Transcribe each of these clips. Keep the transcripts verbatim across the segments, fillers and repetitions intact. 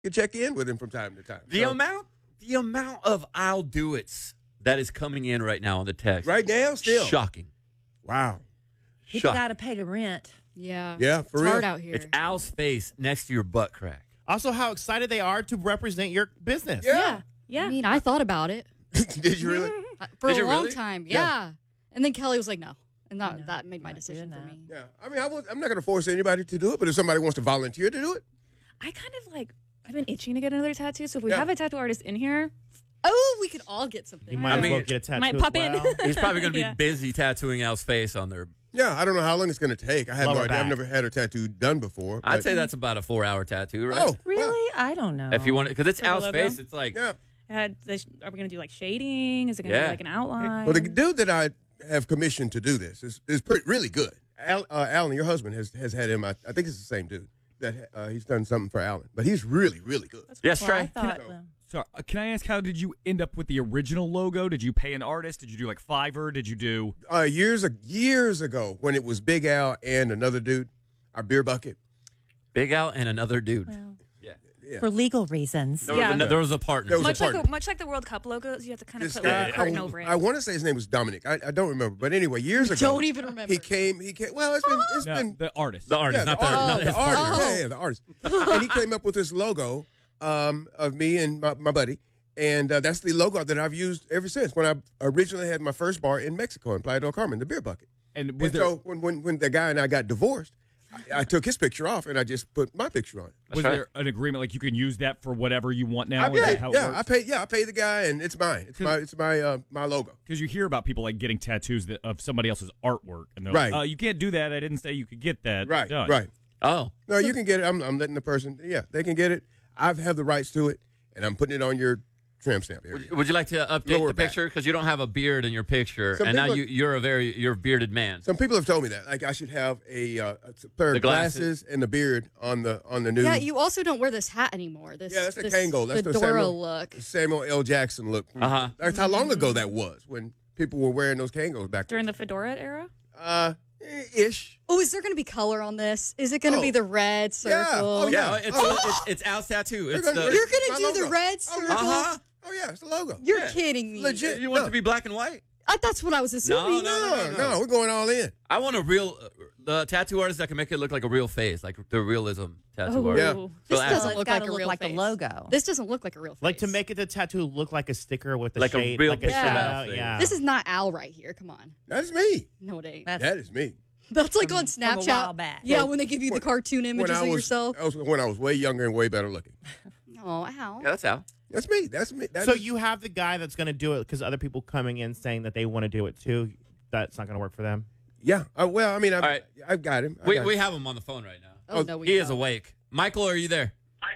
you check in with him from time to time. The So, amount, the amount of I'll do it's that is coming in right now on the text. right now, still. Shocking. Wow. People Shocking. got to pay the rent. Yeah. Yeah, for it's real. hard out here. It's Al's face next to your butt crack. Also, how excited they are to represent your business. Yeah. yeah. Yeah. I mean, I thought about it Did you really? uh, for Did a you long really? time. Yeah. Yeah. And then Kelly was like, no. And that, No, that made my not decision doing for that. me. Yeah. I mean, I was, I'm not going to force anybody to do it, but if somebody wants to volunteer to do it, I kind of like, I've been itching to get another tattoo. So if we Yeah. have a tattoo artist in here, Oh, we could all get something. You might I as mean, well get a tattoo might as pop in. well. He's probably going to be Yeah. busy tattooing Al's face on their. yeah, I don't know how long it's going to take. I have Lower no idea. I've back. never had a tattoo done before. I'd but- say that's about a four-hour tattoo, right? Oh, Really? wow. I don't know. If you want it, because it's For the Al's logo? face, it's like. Yeah. had the, are we going to do like shading? Is it going to Yeah. be like an outline? Well, the dude that I have commissioned to do this is, is pretty, really good. Al, uh, Alan, your husband, has, has had him. I, I think it's the same dude. That uh, he's done something for Alan. But he's really, really good. Yes, Well, I Trey. thought, So- So, uh, can I ask, how did you end up with the original logo? Did you pay an artist? Did you do like Fiverr? Did you do? Uh, years, ag- years ago, when it was Big Al and another dude, our beer bucket. Big Al and another dude. well, Yeah. Yeah. For legal reasons. There, Yeah. was, a, there was a partner. There was a much like partner. the, much like the World Cup logos, you have to kind of This put guy, like a curtain I, over it. I want to say his name was Dominic. I, I don't remember. But anyway, years ago. Don't even remember. He came, he came, well, it's been, it's No, been, the artist. the artist, yeah, not the, the, art- not the his artist. partner. Yeah, yeah, the artist. And he came up with this logo um, of me and my, my buddy. And uh, that's the logo that I've used ever since. When I originally had my first bar in Mexico, in Playa del Carmen, the beer bucket. And was And there so when, when, when the guy and I got divorced, I, I took his picture off and I just put my picture on it. was right. there an agreement like you can use that for whatever you want now? I Is that paid, how it yeah, works? I paid. Yeah, I paid the guy, and it's mine. It's my, it's my, uh, my logo. Because you hear about people like getting tattoos that, of somebody else's artwork, and they're Right. like, uh, you can't do that. I didn't say you could get that. Right, done." right. Oh. No, you can get it. I'm, I'm letting the person. Yeah, they can get it. I have the rights to it, and I'm putting it on your tram stamp area. Would, would you like to update Lower the back. picture? Because you don't have a beard in your picture, Some and now people- you, you're a very you're a bearded man. Some people have told me that, like I should have a, uh, a pair The of glasses. glasses and the beard on the on the new. Yeah, you also don't wear this hat anymore. This, Yeah, that's the this Kangol. That's the fedora Samuel- look. Samuel L. Jackson look. Uh-huh. That's how long ago that was when people were wearing those Kangos back During then. the fedora era? Uh, eh, ish. Oh, is there going to be color on this? Is it going to Oh. be the red Yeah. circle? Oh, Yeah, yeah. it's, Oh. it's it's Al's tattoo. It's They're gonna- the, You're going My to do logo. the red Oh, circle? yeah. uh-huh. Oh yeah, it's the logo. You're Yeah. kidding me. Legit. You want it No. to be black and white? Uh, that's what I was assuming. no, No, no, we're going all in. I want a real uh, the tattoo artist that can make it look like a real face, like the realism tattoo Oh. artist. Yeah. This So, doesn't It's look gotta like a look real like face. the logo. This doesn't look like a real face. Like to make it the tattoo look like a sticker with the Like a shade, real like picture of shadow, Al. Yeah. This is not Al right here. Come on. That's me. No, it ain't. That's That is me. That's like on from a Snapchat. while back. Yeah, Well, when they give you the when- cartoon images when I of was, yourself. that was when I was way younger and way better looking. Oh, Al. yeah, that's Al. That's me. That's me. That so is- you have the guy that's going to do it because other people coming in saying that they want to do it too. That's not going to work for them. Yeah. Uh, well, I mean, I've, All right. I've got him. I We got we him. have him on the phone right now. Oh, no, we He is don't. awake. Michael, are you there?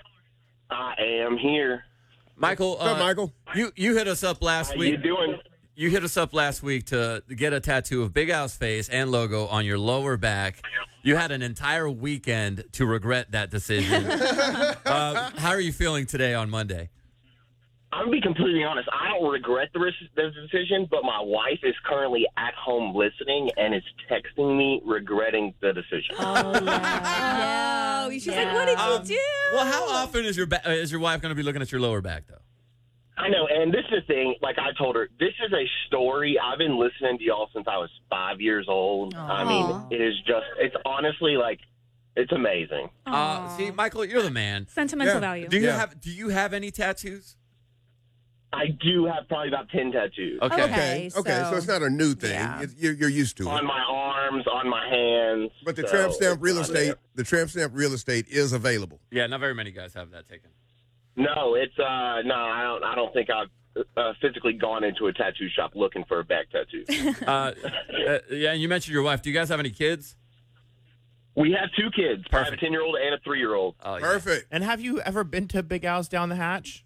I am here. Michael, What's up, uh, Michael? you you hit us up last How week. you doing? You hit us up last week to get a tattoo of Big Al's face and logo on your lower back. You had an entire weekend to regret that decision. uh, how are you feeling today on Monday? I'm gonna be completely honest. I don't regret the, ris- the decision, but my wife is currently at home listening and is texting me regretting the decision. Oh, yeah. Oh, she's Yeah. like, what did Um, you do? Well, how often is your ba- uh, is your wife going to be looking at your lower back though? I know, and this is the thing. Like I told her, this is a story. I've been listening to y'all since I was five years old. I mean, Aw. it is just. It's honestly like, it's amazing. Uh, Aw. see, Michael, you're the man. Sentimental Yeah. value. Do you Yeah. have Do you have any tattoos? I do have probably about ten tattoos Okay. Okay. Okay. Okay. So, so- it's not a new thing. Yeah. It's, you're, you're used to on it. my arms, on my hands. But the so tramp stamp it's real not estate, it. the tramp stamp real estate is available. Yeah, not very many guys have that taken. No, it's uh, no. I don't. I don't think I've uh, physically gone into a tattoo shop looking for a back tattoo. Uh, uh, yeah, and you mentioned your wife. Do you guys have any kids? We have two kids. I have a Perfect. ten-year-old and a three-year-old. Oh, yeah. Perfect. And have you ever been to Big Al's down the hatch?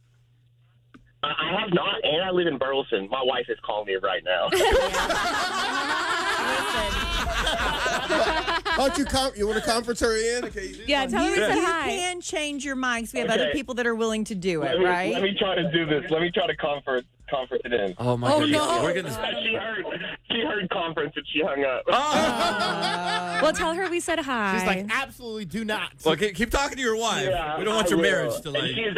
I I have not, and I live in Burleson. My wife is calling me right now. Listen, Don't you com- you want to conference her in? Okay. Yeah, tell her we You, said you hi. can change your mics. We have Okay. other people that are willing to do Let it, me, right? let me try to do this. Let me try to conference conference it in. Oh my Oh, goodness. no. We're gonna. She heard she heard conference and she hung up. Well, tell her we said hi. She's like, absolutely do not. Well, keep, keep talking to your wife. Yeah, we don't want I your will. marriage to And like. she is